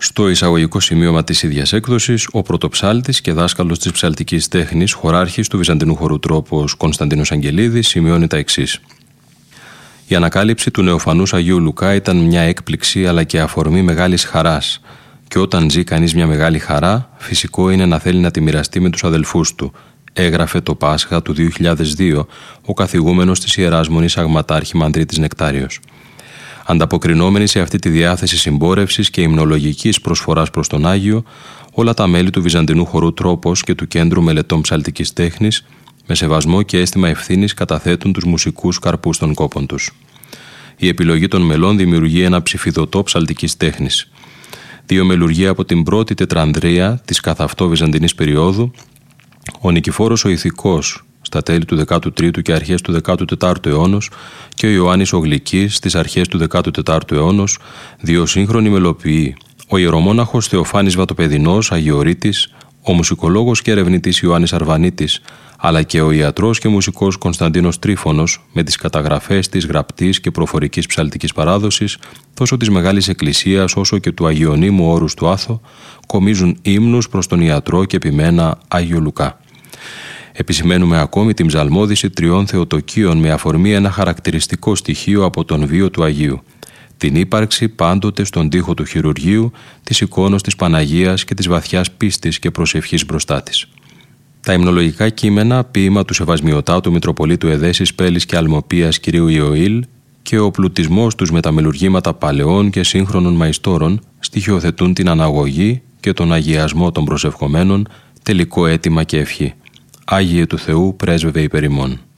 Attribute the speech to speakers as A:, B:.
A: Στο εισαγωγικό σημείωμα της ίδιας έκδοσης, ο πρωτοψάλτης και δάσκαλος της ψαλτικής τέχνης, χωράρχης του Βυζαντινού χορού Τρόπος Κωνσταντίνος Αγγελίδης, σημειώνει τα εξής. Η ανακάλυψη του νεοφανούς Αγίου Λουκά ήταν μια έκπληξη αλλά και αφορμή μεγάλης χαράς. Και όταν ζει κανείς μια μεγάλη χαρά, φυσικό είναι να θέλει να τη μοιραστεί με τους αδελφούς του, έγραφε το Πάσχα του 2002 ο καθηγούμενος της Ιεράς Μονής Αγματάρχη Μανδρίτης Νεκτάριος. Ανταποκρινόμενοι σε αυτή τη διάθεση συμπόρευσης και υμνολογικής προσφοράς προς τον Άγιο, όλα τα μέλη του Βυζαντινού χορού Τρόπος και του Κέντρου Μελετών Ψαλτικής Τέχνης, με σεβασμό και αίσθημα ευθύνης καταθέτουν τους μουσικούς καρπούς των κόπων τους. Η επιλογή των μελών δημιουργεί ένα ψηφιδωτό ψαλτικής τέχνης. 2 μελουργία από την πρώτη τετρανδρία της καθ' αυτό βυζαντινής περίοδου, ο Νικηφόρος ο Ηθικός στα τέλη του 13ου και αρχές του 14ου αιώνος και ο Ιωάννης ο Γλυκής στις αρχές του 14ου αιώνος, 2 σύγχρονοι μελοποιοί, ο ιερομόναχος Θεοφάνης Βατοπεδινός, Αγιορείτης, ο μουσικολόγος και ερευνητής Ιωάννης Αρβανίτης, αλλά και ο ιατρός και μουσικός Κωνσταντίνος Τρίφωνος, με τις καταγραφές της γραπτής και προφορικής ψαλτικής παράδοσης, τόσο της Μεγάλης Εκκλησίας όσο και του Αγιονύμου Όρους του Άθο, κομίζουν ύμνους προς τον ιατρό και επιμένα Άγιο Λουκά. Επισημαίνουμε ακόμη την ψαλμόδηση 3 Θεοτοκίων με αφορμή ένα χαρακτηριστικό στοιχείο από τον βίο του Αγίου. Την ύπαρξη πάντοτε στον τοίχο του χειρουργείου της εικόνος της Παναγίας και της βαθιάς πίστης και προσευχής μπροστά της. Τα υμνολογικά κείμενα, ποίημα του Σεβασμιωτάτου Μητροπολίτου Εδέσης Πέλης και Αλμοπίας κ. Ιωήλ και ο πλουτισμός τους με τα μελουργήματα παλαιών και σύγχρονων μαϊστόρων στοιχειοθετούν την αναγωγή και τον αγιασμό των προσευχομένων, τελικό αίτημα και ευχή. Άγιε του Θεού πρέσβευε υπερ ημών.